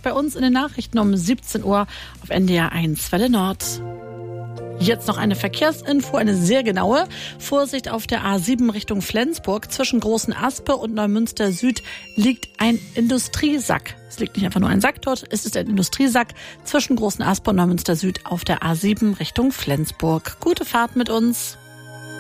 bei uns in den Nachrichten um 17 Uhr auf NDR 1 Welle Nord. Jetzt noch eine Verkehrsinfo, eine sehr genaue. Vorsicht auf der A7 Richtung Flensburg. Zwischen Großen Aspe und Neumünster Süd liegt ein Industriesack. Es liegt nicht einfach nur ein Sack dort, es ist ein Industriesack zwischen Großen Aspe und Neumünster Süd auf der A7 Richtung Flensburg. Gute Fahrt mit uns.